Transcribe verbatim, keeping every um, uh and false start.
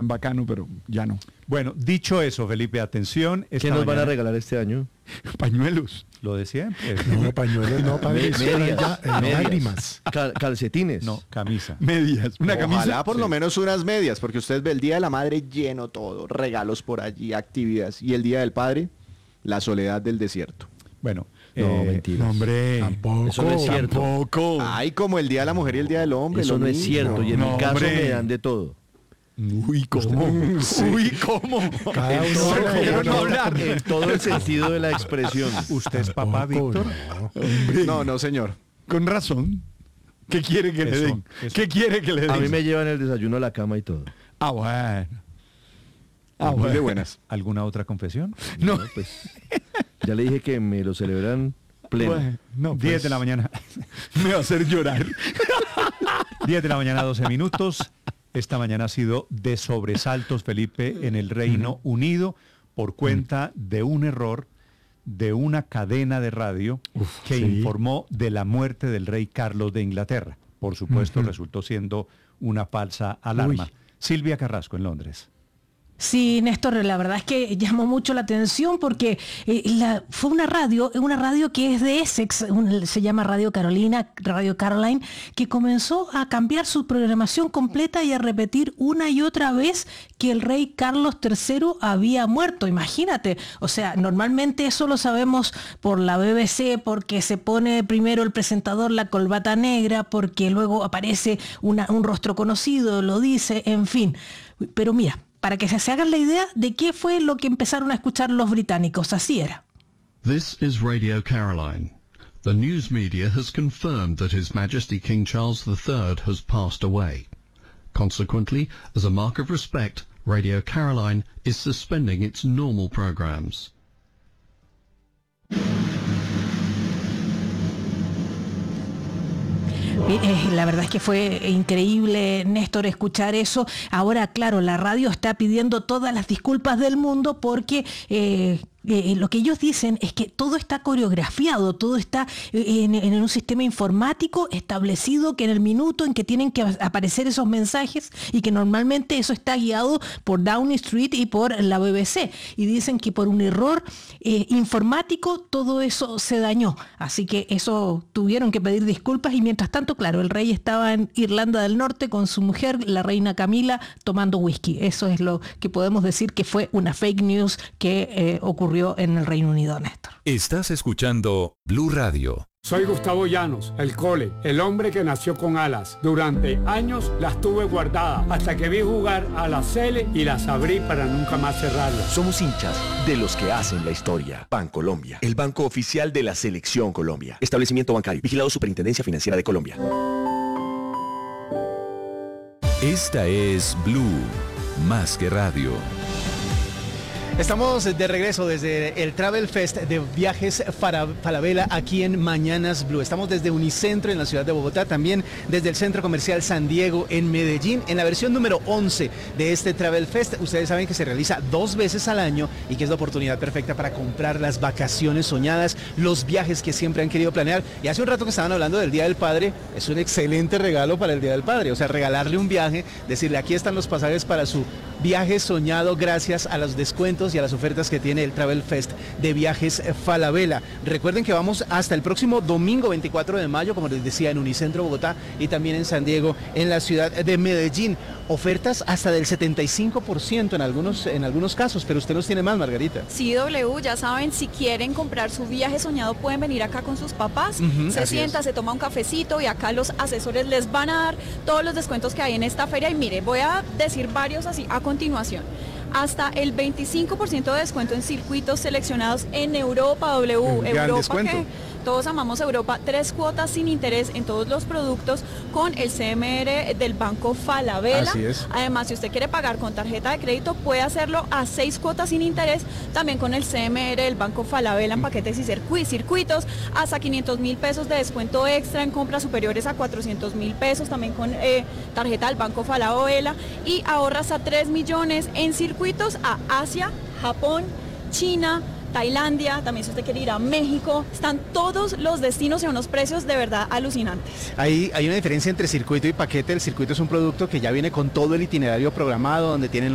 tan bacano, pero ya no. Bueno, dicho eso, Felipe, atención. ¿Qué nos van a regalar este año? Pañuelos. Lo de siempre. No, pañuelos no, padre. Medias, Ya, eh, medias. lágrimas. Cal- calcetines. No, camisa. Medias. Una Ojalá camisa. por Sí. lo menos unas medias, porque usted ve el Día de la Madre lleno todo, regalos por allí, actividades. Y el Día del Padre, la soledad del desierto. Bueno, No, eh, mentira. No, hombre. Tampoco. Eso no es cierto. Tampoco. Ay, como el Día de la Mujer y el Día del Hombre. Eso lo no es mismo. cierto. Y en No, mi caso hombre. me dan de todo. Uy, ¿cómo? Uy, ¿cómo? Cada En uno todo- habla en como todo- hablar. en todo el sentido de la expresión. ¿usted es papá, Tampoco, Víctor? no. No, no, señor. Con razón. ¿Qué quiere que le Eso, den? eso. ¿Qué quiere que le den? A mí me llevan el desayuno a la cama y todo. Ah, bueno. Ah, Muy de bueno. buenas. ¿Alguna otra confesión? No, No, pues, ya le dije que me lo celebran pleno. bueno, no, diez pues, de la mañana. me va a hacer llorar. diez de la mañana, doce minutos. Esta mañana ha sido de sobresaltos, Felipe, en el Reino Unido por cuenta de un error de una cadena de radio Uf, que sí. informó de la muerte del rey Carlos de Inglaterra. Por supuesto, resultó siendo una falsa alarma. Uy. Silvia Carrasco, en Londres. Sí, Néstor, la verdad es que llamó mucho la atención porque eh, la, fue una radio, una radio que es de Essex, un- se llama Radio Carolina, Radio Caroline, que comenzó a cambiar su programación completa y a repetir una y otra vez que el rey Carlos tercero había muerto. Imagínate, o sea, normalmente eso lo sabemos por la B B C, porque se pone primero el presentador la corbata negra, porque luego aparece una- un rostro conocido, lo dice, en fin. Pero mira, para que se hagan la idea de qué fue lo que empezaron a escuchar los británicos, así era. This is Radio Caroline. The news media has confirmed that His Majesty King Charles the Third has passed away. Consequently, as a mark of respect, Radio Caroline is suspending its normal programs. Eh, La verdad es que fue increíble, Néstor, escuchar eso. Ahora, claro, la radio está pidiendo todas las disculpas del mundo porque eh, eh, lo que ellos dicen es que todo está coreografiado, todo está eh, en, en un sistema informático establecido, que en el minuto en que tienen que aparecer esos mensajes y que normalmente eso está guiado por Downing Street y por la B B C. Y dicen que por un error eh, informático todo eso se dañó. Así que eso tuvieron que pedir disculpas y mientras tanto, claro, el rey estaba en Irlanda del Norte con su mujer, la reina Camila, tomando whisky. Eso es lo que podemos decir que fue una fake news que eh, ocurrió en el Reino Unido, Néstor. Estás escuchando Blue Radio. Soy Gustavo Llanos, el Cole, el hombre que nació con alas. Durante años las tuve guardadas hasta que vi jugar a la Cele y las abrí para nunca más cerrarlas. Somos hinchas de los que hacen la historia. Bancolombia, el banco oficial de la Selección Colombia. Establecimiento bancario, vigilado Superintendencia Financiera de Colombia. Esta es Blue, más que radio. Estamos de regreso desde el Travel Fest de Viajes Fara- Falabella aquí en Mañanas Blue. Estamos desde Unicentro en la ciudad de Bogotá, también desde el Centro Comercial San Diego en Medellín, en la versión número once de este Travel Fest. Ustedes saben que se realiza dos veces al año y que es la oportunidad perfecta para comprar las vacaciones soñadas, los viajes que siempre han querido planear. Y hace un rato que estaban hablando del Día del Padre, es un excelente regalo para el Día del Padre. O sea, regalarle un viaje, decirle aquí están los pasajes para su viaje soñado gracias a los descuentos y a las ofertas que tiene el Travel Fest de Viajes Falabella. Recuerden que vamos hasta el próximo domingo veinticuatro de mayo, como les decía, en Unicentro Bogotá y también en San Diego, en la ciudad de Medellín. Ofertas hasta del setenta y cinco por ciento en algunos, en algunos casos, pero usted nos tiene más, Margarita. Sí, W, ya saben, si quieren comprar su viaje soñado pueden venir acá con sus papás, Ujú, se así sienta, es. se toma un cafecito y acá los asesores les van a dar todos los descuentos que hay en esta feria. Y mire, voy a decir varios así a continuación. Hasta el veinticinco por ciento de descuento en circuitos seleccionados en Europa, W. Un gran Europa descuento. que todos amamos Europa, tres cuotas sin interés en todos los productos con el C M R del Banco Falabella. Así es. Además, si usted quiere pagar con tarjeta de crédito, puede hacerlo a seis cuotas sin interés, también con el C M R del Banco Falabella en paquetes y circuit- circuitos, hasta quinientos mil pesos de descuento extra en compras superiores a cuatrocientos mil pesos, también con eh, tarjeta del Banco Falabella, y ahorras a tres millones en circuitos a Asia, Japón, China, Tailandia, también si usted quiere ir a México, están todos los destinos a unos precios de verdad alucinantes. Hay, hay una diferencia entre circuito y paquete. El circuito es un producto que ya viene con todo el itinerario programado, donde tienen